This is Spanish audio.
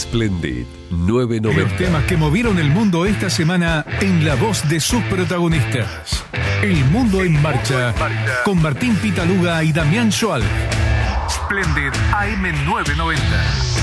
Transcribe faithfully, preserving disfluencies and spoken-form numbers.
Splendid nueve noventa. Los temas que movieron el mundo esta semana en la voz de sus protagonistas. El Mundo en Marcha, con Martín Pitaluga y Damián Schoal. Splendid A M nueve noventa.